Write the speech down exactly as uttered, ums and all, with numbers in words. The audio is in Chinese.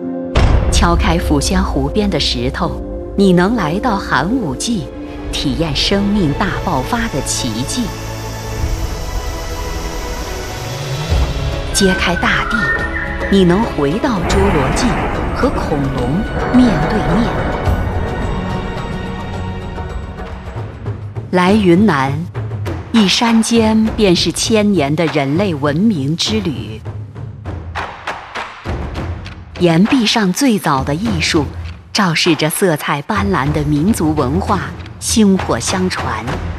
敲开抚仙湖边的石头，你能来到寒武纪，体验生命大爆发的奇迹。揭开大地，你能回到侏罗纪，和恐龙面对面。来云南，一山间便是千年的人类文明之旅。岩壁上最早的艺术，昭示着色彩斑斓的民族文化，薪火相传。